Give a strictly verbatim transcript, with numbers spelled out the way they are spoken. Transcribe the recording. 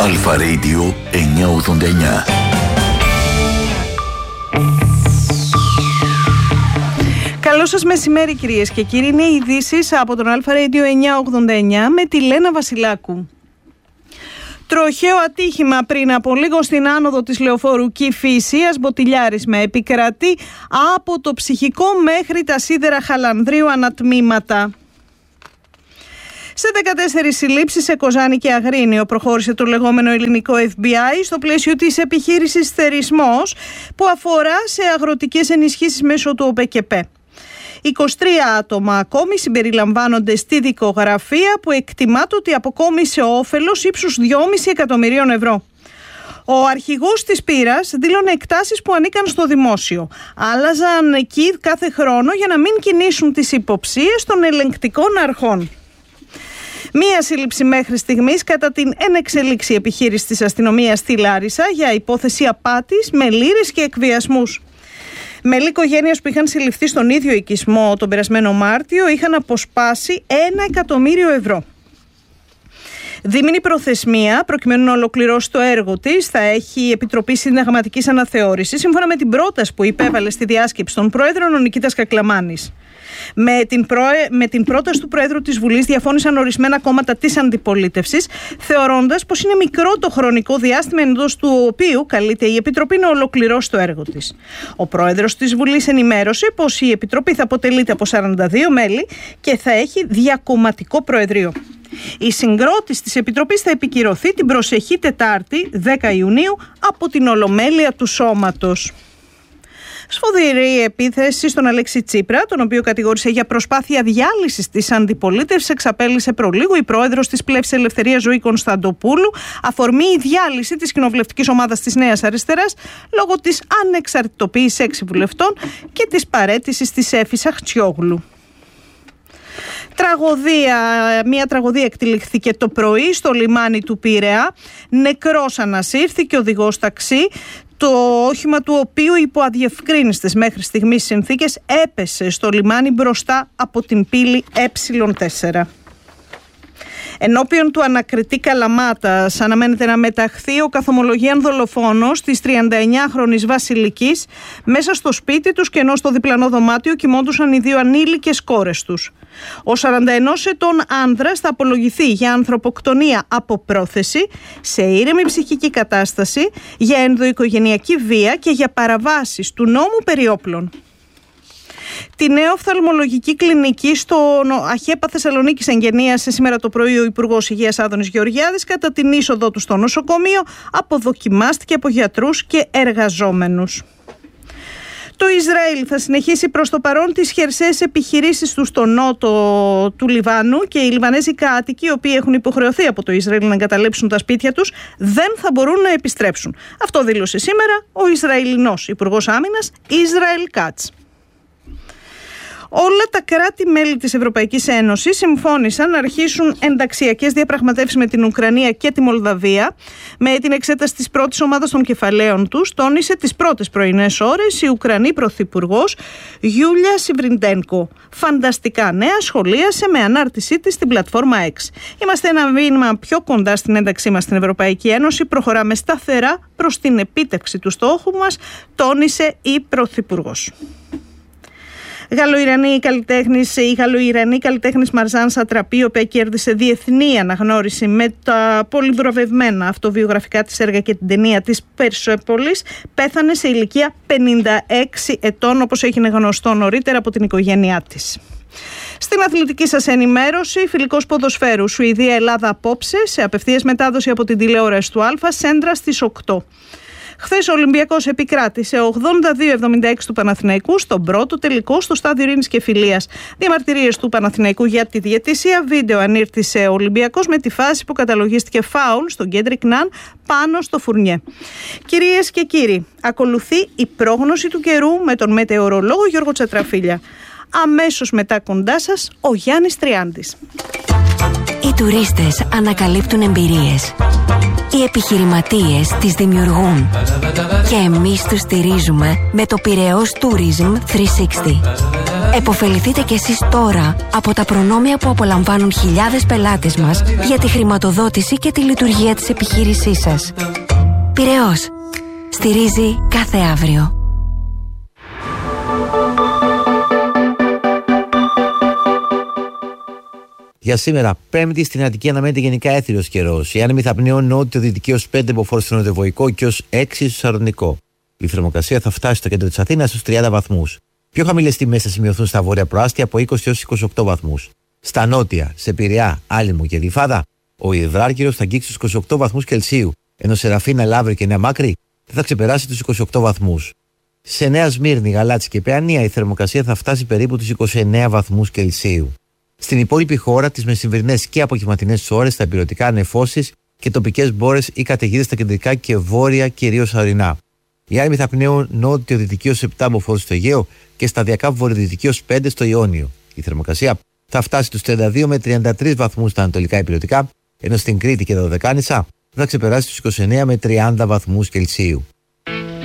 Αλφα Radio εννιακόσια ογδόντα εννιά. Καλό σας μεσημέρι κυρίες και κύριοι, είναι οι ειδήσεις από τον Αλφα Radio εννιακόσια ογδόντα εννιά με τη Λένα Βασιλάκου. Τροχαίο ατύχημα πριν από λίγο στην άνοδο της λεωφόρου Κηφισίας, μποτιλιάρισμα επικρατεί από το Ψυχικό μέχρι τα σίδερα Χαλανδρίου ανατμήματα. Σε δεκατέσσερις συλλήψεις σε Κοζάνη και Αγρίνιο προχώρησε το λεγόμενο ελληνικό εφ μπι άι στο πλαίσιο της επιχείρησης Θερισμός που αφορά σε αγροτικές ενισχύσεις μέσω του ΟΠΕΚΕΠΕ. είκοσι τρία άτομα ακόμη συμπεριλαμβάνονται στη δικογραφία που εκτιμάται ότι αποκόμισε όφελος ύψους δυόμισι εκατομμυρίων ευρώ. Ο αρχηγός της Πύρας δήλωνε εκτάσεις που ανήκαν στο δημόσιο. Άλλαζαν εκεί κάθε χρόνο για να μην κινήσουν τις υποψίες των ελεγκτικών αρχών. Μία σύλληψη μέχρι στιγμής κατά την ενεξελίξη επιχείρηση της αστυνομίας στη Λάρισα για υπόθεση απάτης με λήρες και εκβιασμούς. Μέλη οικογένειας που είχαν συλληφθεί στον ίδιο οικισμό τον περασμένο Μάρτιο είχαν αποσπάσει ένα εκατομμύριο ευρώ. Δίμηνη προθεσμία προκειμένου να ολοκληρώσει το έργο της θα έχει η Επιτροπή Συνταγματικής Αναθεώρησης σύμφωνα με την πρόταση που υπέβαλε στη διάσκεψη των Προέδρων ο Νικήτας Κακλαμάνης. Με την, προε... με την πρόταση του Προέδρου της Βουλής διαφώνησαν ορισμένα κόμματα της αντιπολίτευσης, θεωρώντας πως είναι μικρό το χρονικό διάστημα εντός του οποίου καλείται η Επιτροπή να ολοκληρώσει το έργο της. Ο Πρόεδρος της Βουλής ενημέρωσε πως η Επιτροπή θα αποτελείται από σαράντα δύο μέλη και θα έχει διακομματικό Προεδρείο. Η συγκρότηση της Επιτροπής θα επικυρωθεί την προσεχή Τετάρτη, δέκα Ιουνίου, από την Ολομέλεια του Σώματος. Σφοδρή επίθεση στον Αλέξη Τσίπρα, τον οποίο κατηγόρησε για προσπάθεια διάλυσης της αντιπολίτευσης, εξαπέλυσε προλίγου η πρόεδρος της Πλεύσης Ελευθερίας Ζωή Κωνσταντοπούλου, αφορμή η διάλυση της κοινοβουλευτικής ομάδας της Νέας Αριστεράς λόγω της ανεξαρτητοποίησης έξι βουλευτών και της παραίτησης της Έφης Αχτσιόγλου. Τραγωδία, μια τραγωδία εκτελήχθηκε το πρωί στο λιμάνι του Πειραιά. Νεκρός ανασύρθηκε οδηγός ταξί, το όχημα του οποίου υπό αδιευκρίνιστες μέχρι στιγμής συνθήκες έπεσε στο λιμάνι μπροστά από την πύλη ε τέσσερα. Ενώπιον του ανακριτή Καλαμάτας αναμένεται να μεταχθεί ο καθομολογίαν δολοφόνος της τριανταεννιάχρονης Βασιλικής μέσα στο σπίτι τους και ενώ στο διπλανό δωμάτιο κοιμόντουσαν οι δύο ανήλικες κόρες τους. Ο σαρανταενός ετών άνδρας θα απολογηθεί για ανθρωποκτονία από πρόθεση, σε ήρεμη ψυχική κατάσταση, για ενδοοικογενειακή βία και για παραβάσεις του νόμου περί όπλων. Τη νέα οφθαλμολογική κλινική στο ΑΧΕΠΑ Θεσσαλονίκης εγγενίασε σήμερα το πρωί ο Υπουργός Υγείας Άδωνης Γεωργιάδης. Κατά την είσοδό του στο νοσοκομείο αποδοκιμάστηκε από γιατρούς και εργαζόμενους. Το Ισραήλ θα συνεχίσει προς το παρόν τις χερσαίες επιχειρήσεις του στο νότο του Λιβάνου και οι Λιβανέζοι κάτοικοι, οι οποίοι έχουν υποχρεωθεί από το Ισραήλ να εγκαταλείψουν τα σπίτια τους, δεν θα μπορούν να επιστρέψουν. Αυτό δήλωσε σήμερα ο Ισραηλινός Υπουργός Άμυνας Ισραήλ Κάτς. Όλα τα κράτη-μέλη της Ευρωπαϊκής Ένωσης συμφώνησαν να αρχίσουν ενταξιακές διαπραγματεύσεις με την Ουκρανία και τη Μολδαβία. Με την εξέταση της πρώτης ομάδας των κεφαλαίων τους, τόνισε τις πρώτες πρωινές ώρες η Ουκρανή Πρωθυπουργός Γιούλια Σιβριντένκο. Φανταστικά νέα, σχολίασε με ανάρτησή της στην πλατφόρμα X. Είμαστε ένα βήμα πιο κοντά στην ένταξή μας στην Ευρωπαϊκή Ένωση. Προχωράμε σταθερά προς την επίτευξη του στόχου μας, τόνισε η Πρωθυπουργός. Γαλλοϊρανή καλλιτέχνης, η Γαλλοϊρανή καλλιτέχνης Μαρζάν Σατραπή, η οποία κέρδισε διεθνή αναγνώριση με τα πολυβραβευμένα αυτοβιογραφικά της έργα και την ταινία της Περσέπολης, πέθανε σε ηλικία πενήντα έξι ετών, όπως έγινε γνωστό νωρίτερα από την οικογένειά της. Στην αθλητική σας ενημέρωση, φιλικός ποδοσφαίρου Σουηδία-Ελλάδα απόψε, σε απευθείας μετάδοση από την τηλεόραση του Αλφα, σέντρα στις οκτώ. Χθες ο Ολυμπιακός επικράτησε ογδόντα δύο εβδομήντα έξι του Παναθηναϊκού στον πρώτο τελικό στο στάδιο Ειρήνης και Φιλίας. Διαμαρτυρίες του Παναθηναϊκού για τη διαιτησία. Βίντεο ανήρτησε ο Ολυμπιακός με τη φάση που καταλογίστηκε φάουλ στον Κέντρικ Ναν πάνω στο Φουρνιέ. Κυρίες και κύριοι, ακολουθεί η πρόγνωση του καιρού με τον μετεωρολόγο Γιώργο Τσατραφίλια. Αμέσως μετά κοντά σας ο Γιάννης Τριάντης. Οι τουρίστες ανακαλύπτουν εμπειρίες. Οι επιχειρηματίες τις δημιουργούν. Και εμείς τους στηρίζουμε με το Πειραιώς Tourism τριακόσια εξήντα. Εποφεληθείτε κι εσείς τώρα από τα προνόμια που απολαμβάνουν χιλιάδες πελάτες μας για τη χρηματοδότηση και τη λειτουργία της επιχείρησής σας. Πειραιώς. Στηρίζει κάθε αύριο. Για σήμερα, Πέμπτη, στην Αττική αναμένεται γενικά έθριος καιρός. Οι άνεμοι θα πνέουν νότιο-δυτική ως πέντε μποφόρ στο νοτιοβοϊκό και ως έξι στο σαρδονικό. Η θερμοκρασία θα φτάσει στο κέντρο της Αθήνας στους τριάντα βαθμούς. Πιο χαμηλές τιμές θα σημειωθούν στα βόρεια προάστια από είκοσι έως είκοσι οκτώ βαθμούς. Στα νότια, σε Πειραιά, Άλυμο και Γλυφάδα, ο υδράργυρος θα αγγίξει στους είκοσι οκτώ βαθμούς Κελσίου, ενώ σε Ραφίνα, Λαύριο και Νέα Μάκρη δεν θα ξεπεράσει τους είκοσι οκτώ βαθμούς. Σε Νέα Σμύρνη, Γαλάτσι και Παιανία η θερμοκρασία θα φτάσει περίπου τους είκοσι εννέα βαθμούς Κελσίου. Στην υπόλοιπη χώρα, τις μεσημβρινές και απογευματινές ώρες, θα υπηρετικά νεφώσεις και τοπικές μπόρες ή καταιγίδες στα κεντρικά και βόρεια, κυρίως ορεινά. Οι άνεμοι θα πνέουν νότιο-δυτική ως επτά μποφόρ στο Αιγαίο και σταδιακά βορειοδυτική ως πέντε στο Ιόνιο. Η θερμοκρασία θα φτάσει τους τριάντα δύο με τριάντα τρεις βαθμούς στα ανατολικά υπηρετικά, ενώ στην Κρήτη και τα Δωδεκάνησα θα ξεπεράσει τους είκοσι εννέα με τριάντα βαθμούς Κελσίου.